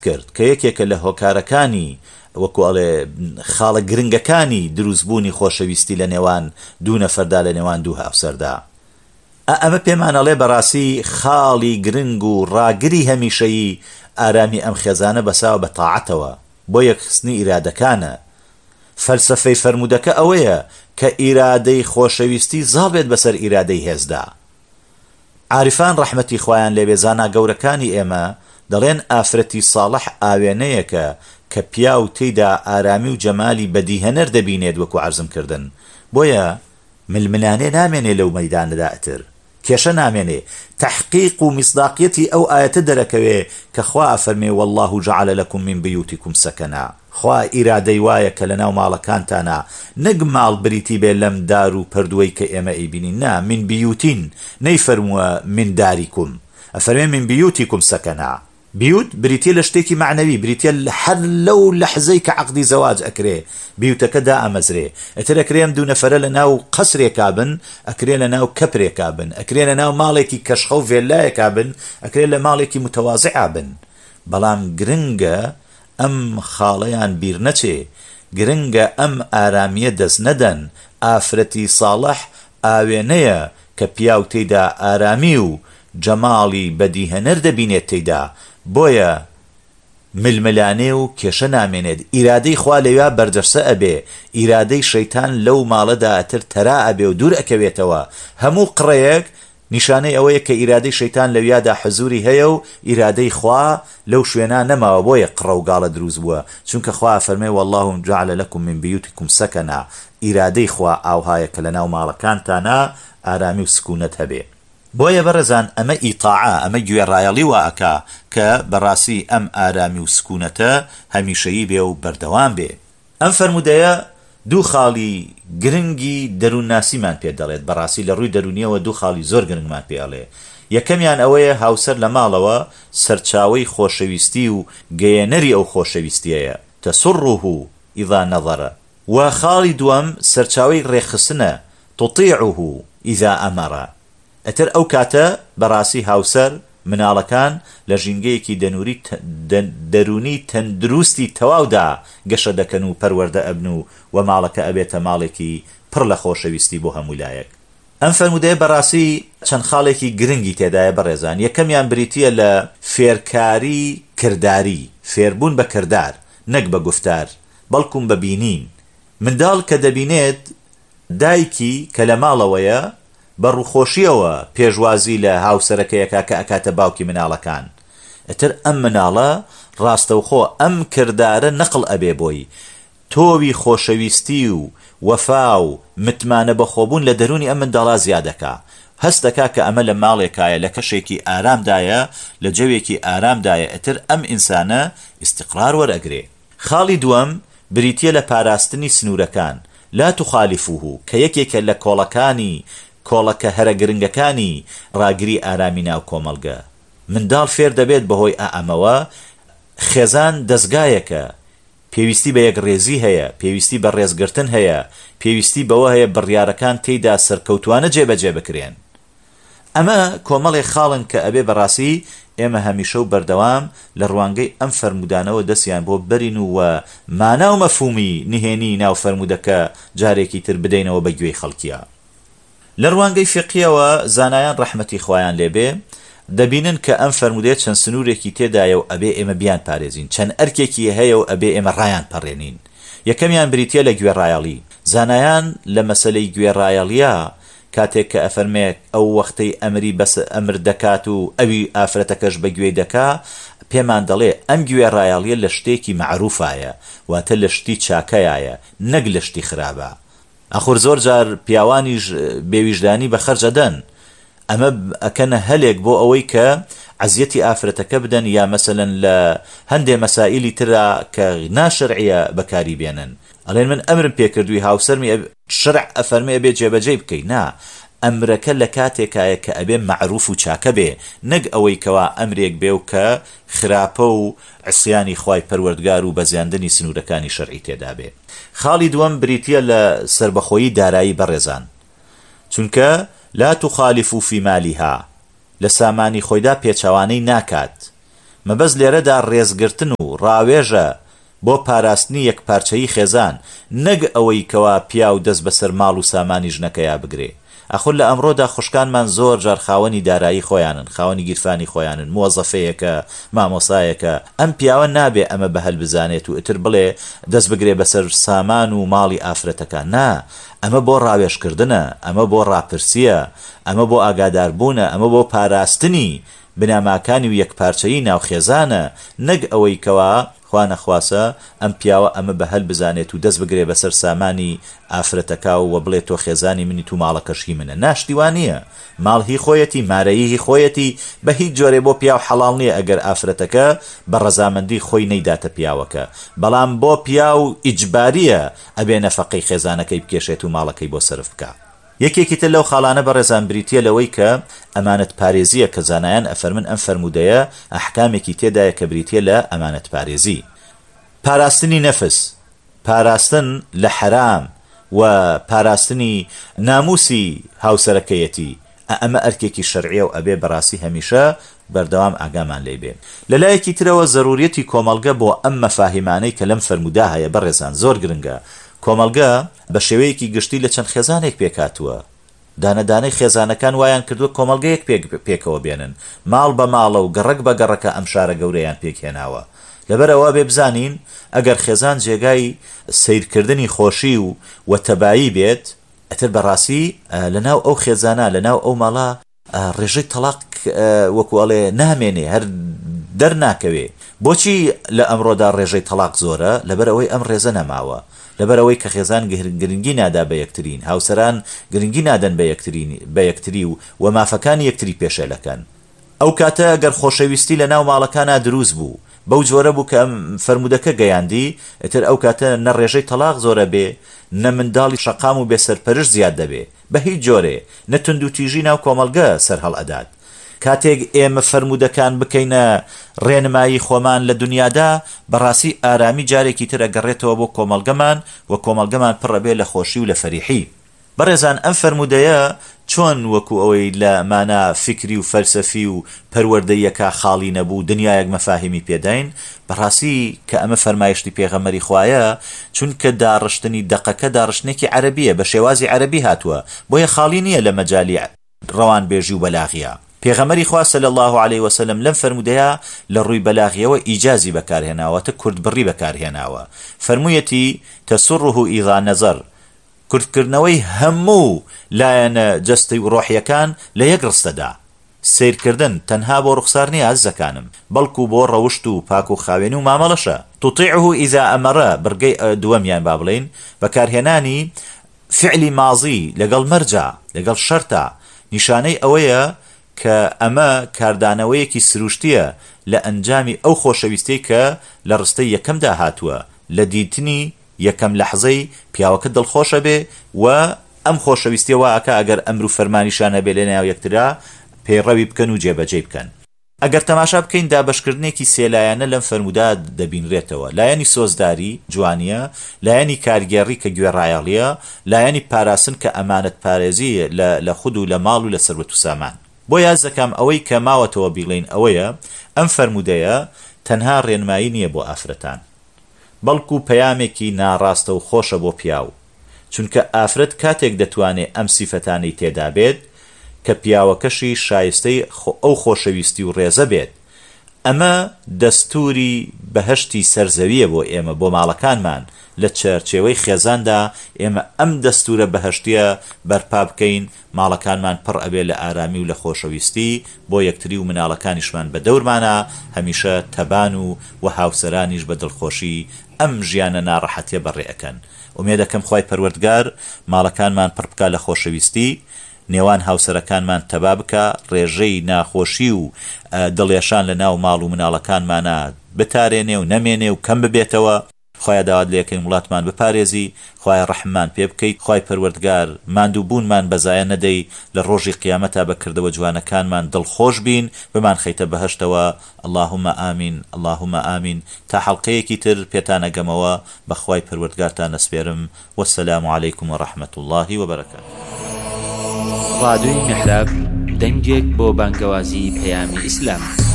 کرد کە یەکێکە لە هۆکارەکانی وەکو ئەڵێ خاڵە گرنگەکانی دروستبوونی خۆشەویستی لە نێوان دوو نەفەردا لە نێوان دوو هاوسەردا. ئەمە پێمانەڵێ بەڕاستی خاڵی گرنگ و ڕاگری هەمیشەیی ئارامی ئەم خێزانە بەساوە بە تاعەتەوە بۆ یەکخستنی ئیرادەکانە. فەلسەفەی فەرموودەکە ئەوەیە کە ئیرادەی خۆشەویستی زاڵبێت بەسەر ئیرادەی هێزدا. عارفان ڕەحمەتی خۆیان لێبێ زانا گەورەکانی ئێمە دەڵێن ئافرەتی ساڵح ئاوێنەیەکە کە پیا و تێیدا ئارامی و جەمالی بەدیهەنەر دەبینێت وەکو عەرزم کردن. بۆیە ململانێ نامێنێ لەو مەیدانەدا ئەتر کێشە نامێنێ تحقیق و مصداقیەتی ئەو ئاەتە دەرەکەوێ کە خوا ئەفەرمێ والله جعل لكم من بيوتكم سكنا. خوا ئیرادەی وایە کە لەناو ماڵەکانتانە نەک ماڵ بریتی بێ لەم دار و پەردووەی کە ئێمە ئەیبینین، نا من بیوتین نەیفەرمووە من داریکم، ئەفەرمێ من بیوتیکم سەکەنا. بیوت بریتە لە شتێکی معنەوی، بریتە هەر لەو لەحزەی کە عەقدی زەواج ئەکرێ بیوتەکە دائەمەزرێ. ئەتر ئەکرێم دوو نەفەرە لە ناو قەسرێکا بن، ئەکرێ لە ناو کەپرێکا بن، ئەکرێ لە ناو ماڵێکی کەشخە و ڤێلایەکا بن، ئەکرێ لە ماڵێکی متەوازعا بن. بەڵام گرنگە ئەم خاڵەیان بیر نەچێ، گرنگە ئەم ئارامیە دەست نەدەن. ئافرەتی ساڵح ئاوێنەیە کە پیا و تێیدا ئارامی و جەماڵی بەدیهەنەر دەبینێت تێیدا، بۆیە ململانێ و کێشە نامێنێت. ئیرادەی خوا لەوێ بەردەستە ئەبێ، ئیرادەی شەیتان لەو ماڵەدا ئەتر تەرا ئەبێ و دوور ئەکەوێتەوە. هەموو قڕەیەک نیشانەی ئەوەیە کە ئیرادەی شەیتان لەویادا حەزوری هەیە و ئیرادەی خوا لەو شوێنە نەماوە، بۆیە قڕە و گاڵە دروست بووە. چونکە خوا فەرمێ والله جعل لكم من بيوتكم سكنا. ئیرادەی خوا ئاوهایە کە لەناو ماڵەکانتانە ئارامی و سکوونەت هەبێ. بۆیە بەڕێزان ئەمە ئیتاعە، ئەمە گوێڕایەڵی واکە کە بەڕاستی ئەم ئارامی و سکوونەتە هەمیشەیی بێ و بەردەوام بێ. ئەم فەرمودەیە دوو خاڵی گرنگی دەروونناسیمان پێ دەڵێت. بەڕاستی لە ڕووی دەرونیەوە دوو خاڵی زۆر گرنگمان پێڵێ. یەکەمیان ئەوەیە هاوسەر لە ماڵەوە سەرچاوەی خۆشەویستی و گەیەنەری ئەو خۆشەویستیەیە، تەسڕه ئیذا نەظەرە. و خاڵی دووەم سەرچاوەی ڕێخستنە، تطیعه ئیذا ئەمەرە. ئەتر ئەو کاتە بەڕاستی هاوسەر مناڵەکان لە ژینگەیەکی دەرونی تەندروستی تەواودا گەشە دەکەن و پەروەردە ئەبن و ماڵەکە ئەبێتە ماڵێکی پڕ لە خۆشەویستی بۆ هەموو لایەک. ئەم فەرمودەیە بەڕاستی چەند خاڵێکی گرنگی تێدایە بەڕێزان. یەکەمیان بریتیە لە فێرکاری کردداری، فێربوون بە کردار نەک بە گفتار بەڵکوم بە بینین. منداڵ کە دەبینێت دایکی کە لە ماڵەوەیە بەڕووخۆشیەوە پێشوازی لە هاوسەرەکەیەکە کە ئەکاتە باوکی مناڵەکان، ئەتر ئەم مناڵە ڕاستەوخۆ ئەم کردارە نەقڵ ئەبێ بۆی تۆوی خۆشەویستی و وەفا و متمانە بەخۆبوون لە دەرونی ئەم منداڵە زیادەکە. هەستەکە کە ئەمە لە ماڵێکایە لە کەشێکی ئارامدایە لە جەوێکی ئارامدایە، ئەتر ئەم ئینسانە ئیستقرار وەرئەگرێ. خاڵی دووەم بریتیە لە پاراستنی سنوورەکان، لا تخالفوه کە یەکێکە لە کۆڵەکە هەرە گرنگەکانی ڕاگری ئارامی ناو کۆمەڵگە. منداڵ فێر دەبێت بەهۆی ئەمەوە خێزان دەستگایەکە، پێویستی بە یەک ڕێزی هەیە، پێویستی بە ڕێزگرتن هەیە، پێویستی بەوە هەیە بڕیارەکان تێیدا سەرکەوتوانە جێبەجێ بکرێن. ئەمە کۆمەڵێ خاڵن کە ئەبێ بەڕاستی ئێمە هەمیشە و بەردەوام لە ڕوانگەی ئەم فەرمودانەوە دەستیان بۆ بەرین و مانا و مەفهومی نهێنی ناو فەرمودەکە جارێکی تر بدەینەوە بە گوێی خەڵکیە. لە ڕوانگەی فقیەوە زانایان ڕەحمەتی خۆیان لێبێ دەبینن کە ئەم فەرمودەیە چەند سنوورێکی تێدایە و ئەبێ ئێمە بیان پارێزین، چەند ئەرکێکی هەیە و ئەبێ ئێمە ڕایان پەڕێنین. یەکەمیان بریتیە لە گوێڕایەڵی. زانایان لە مەسەلەی گوێڕایەڵیە کاتێک کە ئەفەرمێ ئەو وەختەی ئەمری بەس ئەمر دەکات و ئەوی ئافرەتەکەش بە گوێی دەکا، پێمان دەڵێ ئەم گوێڕایەڵیە لە شتێکی معروفایە، واتە لە شتی چاکەیە نەک لە شتی خراپە. ئەخور زۆر جار پیاوانیش بێویژدانی بە خەرجەدەن، ئەمە ئەکەنە هەلێک بۆ ئەوەی کە عەزیەتی ئافرەتەکە بدەن یا مەسەلەن لە هەندێ مەسائیلی ترا کە ناشرعیە بەکاری بێنن. ئەڵێن من ئەمرم پێکردووی هاوسەرمی شرع ئەفەرمێ ئەبێ جێبەجێ بکەی. نا، ئەمرەکە لە کاتێکایە کە ئەبێ معروف و چاکە بێ، نەک ئەوەی کەوا ئەمرێک بێ و کە خراپە و عسیانی خوای پەروەردگار و بەزیاندنی سنوورەکانی شەرعی تێدا بێ. خاڵی دووەم بریتیە لە سربەخۆیی دارایی بەڕێزان، چونکە لا تخالفوا في مالها، لە سامانی خۆیدا پێچەوانەی ناکات. مەبەست لێرەدا ڕێزگرتن و ڕاوێژە بۆ پاراستنی یەکپارچەیی خێزان، نەک ئەوەی کەوا پیا و دەست بەسەر ماڵ و سامانی ژنەکەیا بگرێ. ئەخۆ لە ئەمڕۆدا خوشکانمان زۆر جار خاوەنی دارایی خۆیانن، خاوەنی گیرفانی خۆیانن، مۆزەفەیەکە، مامۆسایەکە. ئەم پیاوە نابێ ئەمە بە هەل بزانێت و ئتر بڵێ دەست بگرێ بەسەر سامان و ماڵی ئافرەتەکان. نا، ئەمە بۆ ڕاوێشکردنە، ئەمە بۆ ڕاپرسیە، ئەمە بۆ ئاگاداربوونە، ئەمە بۆ پاراستنی بناماکانی و یەکپارچەیی ناوخێزانە، نەک ئەوەی کەوا خوا نەخواسە ئەم پیاوە ئەمە بە هەل بزانێت و دەست بگرێ بەسەر سامانی ئافرەتەکە و بڵێت تۆ خێزانی منی تو ماڵەکەشی منە. ناشتیوانیە، ماڵ هی خۆیەتی، مارەیی هی خۆیەتی، بە هیچ جۆرێ بۆ پیاو حەڵاڵ نییە ئەگەر ئافرەتەکە بە ڕەزامەندی خۆی نەیداتە پیاوەکە، بەڵام بۆ پیاو ئیجباریە ئەبێ نەفەقەی خێزانەکەی بکێشێت و ماڵەکەی بۆ سرف بکە. یەکێکی تر لەو خاڵانە بەڕێزان بریتیە لەوەی کە ئەمانەت پارێزیە کە زانایان ئەفەرمن ئەم فەرمودەیە ئەحکامێکی تێدایە کە بریتیە لە ئەمانەت پارێزی. پاراستنی نەفس، پاراستن لە حرام و پاراستنی ناموسی هاوسەرەکەیەتی، ئەمە ئەرکێکی شەرعیە و ئەبێ بەڕاستی هەمیشە بەردەوام ئاگامان لێ بێ. لەلایەکی ترەوە زەروریەتی کۆمەڵگە بۆ ئەم مەفاهیمانەی کە لەم فەرمودا هەیە بەڕێزان زۆر گرنگە. کۆمەڵگە بە شێوەیەکی گشتی لە چەند خێزانێک پێکاتووە، دانەدانەی خێزانەکان وایان کردووە کۆمەڵگەیەک پێکەوە بێنن، ماڵ بە ماڵە و گەڕک بە گەڕەکە ئەم شارە گەورەیان پێکهێناوە. لەبەرەوە بێ بزانین ئەگەر خێزان جێگای سیرکردنی خۆشی و وەتەبایی بێت، ئەتر بەڕاستی لەناو ئەو خێزانە لەناو ئەو ماڵە ڕێژەی تەلاق وەکو ئەڵێ نامێنێ، هەر دەرناکەوێ. بۆچی لە ئەمڕۆدا ڕێژەی تەلاق زۆرە؟ لەبەر ئەوەی ئەم ڕێزە نەماوە، لەبەر ئەوەی کە خێزان گرنگی نادا بە یەکترین، هاوسەران گرنگی نادەن بە یەکتری و مافەکانی یەکتری پێشێلەکەن. ئەو کاتە ئەگەر خۆشەویستی لە ناو ماڵەکانە دروست بوو، بەو جۆرە بوو کە ئەم فەرمودەکە گەیاندی، ئەتر ئەو کاتە نە ڕێژەی تەلاق زۆرە بێ، نە منداڵی شەقام و بێسەرپەرش زیاد دەبێ، بە هیچ جۆرێ نە تند و تیژی ناو کۆمەڵگە سەر هەڵئەدات. کاتێک ئێمە فەرمودەکان بکەینە ڕێنمایی خۆمان لە دنیادا، بەڕاستی ئارامی جارێکی تر ئەگەڕێتەوە بۆ کۆمەڵگەمان و کۆمەڵگەمان پڕە بێ لە خۆشی و لە فەریحی. بەڕێزان ئەم فەرمودەیە چۆن وەکو ئەوەی لە مانە فکری و فەلسەفی و پەروەردەیەکە خاڵی نەبوو دنیایەک مەفاهیمی پێداین، بەڕاستی کە ئەمە فەرمایشتی پێغەمبەری خوایە، چونکە داڕشتنی دەقەکە داڕشتنێکی عەرەبیە، بە شێوازی عەرەبی هاتووە، بۆیە خاڵی نییە لە مەجالی ڕەوانبێژی و بەلاغیە. پێغەمبەری خوا صلی الله علیه وسلم لەم فەرمودەیە لە ڕووی بەلاغیەوە ئیجازی بەکارهێناوەتە کورتبڕی بەکارهێناوە. فەرموویەتی تەسوڕه ئیذا نەزەر، کورتکردنەوەی هەموو لایەنە جەستی و ڕۆحیەکان لە یەک ڕستەدا. سیرکردن تەنها بۆ ڕوخسار نییە ئازەکانم، بەڵکو بۆ ڕەوشت و پاک و خاوێنی و مامەڵەشە. تطیعه ئیذا ئەمەرە، بڕگەی دووەمیان با بڵێن، بەکارهێنانی فعلی مازی لەگەڵ مەرجە لەگەڵ شەرتە، نیشانەی ئەوەیە کە ئەمە کاردانەوەیەکی سروشتیە لە ئەنجامی ئەو خۆشەویستەی کە لە ڕستەی یەکەمدا هاتووە، لە دیتنی یەکەم لەحزەی پیاوەکە دڵخۆشە بێ و ئەم خۆشەویستیە واکە ئەگەر ئەمر و فەرمانیشانە بێ لە ناو یەکترا پێڕەوی بکەن و جێبەجێ بکەن. ئەگەر تەماشا بکەین دابەشکردنێکی سێلایەنە لەم فەرمودا دەبینرێتەوە، لایەنی سۆزداری جوانیە، لایەنی کارگێڕی کە گوێڕایەڵیە، لایەنی پاراستن کە ئەمانەت پارێزی لە خود و لە ماڵ و لە سەروەت و سامان. بۆ یاز دەکەم ئەوەی کە ماوەتەوە بیڵین ئەوەیە ئەم فەرمودەیە تەنها ڕێنمایی نییە بۆ ئافرەتان، بەڵکو پەیامێکی ناڕاستە و خۆشە بۆ پیاو، چونکە ئافرەت کاتێک دەتوانێت ئەم سیفەتانەی تێدا بێت کە پیاوەکەشی شایستەی ئەو خۆشەویستی و ڕێزە بێت. ئەمە دەستوری بەهەشتی سەرزەویە بۆ ئێمە، بۆ ماڵەکانمان لە چەرچێوەی خێزاندا ئێمە ئەم دەستورە بەهەشتیە بەرپا بکەین، ماڵەکانمان پڕ ئەبێ لە ئارامی و لە خۆشەویستی، بۆ یەکتری و مناڵەکانیشمان بە دەورمانە هەمیشە تەبان و هاوسەرانیش بە دڵخۆشی ئەم ژیانە ناڕەحەتیە بەڕێەکەن. ئومێدەکەم خوای پەروەردگار ماڵەکانمان پڕ بکە لە خۆشەویستی، نێوان هاوسەرەکانمان تەبا بکە، ڕێژەی ناخۆشی و دڵێشان لە ناو ماڵ و مناڵەکانمانە بتارێنێ و نەمێنێ و کەم ببێتەوە. خوای داوات لە یەکەی وڵاتمان بپارێزی، خوای ڕەحممان پێ بکەیت، خوای پەروەردگار ماندووبوونمان بەزایە نەدەی، لە ڕۆژی قیامەتا بەکردەوە جوانەکانمان دڵخۆش بین، بمان خەیتە بەهەشتەوە. اللهم ئامین، اللهم ئامین. تا حەڵقەیەکی تر پێتانەگەمەوە بە خوای پەروەردگارتان نەسپێرم. وەسەلام عەلەیکم وەڕەحمەت الله وبەرەکاتوه. ڕادیۆی میحراب دەنگێک بۆ بانگەوازی پەیامی ئیسلام.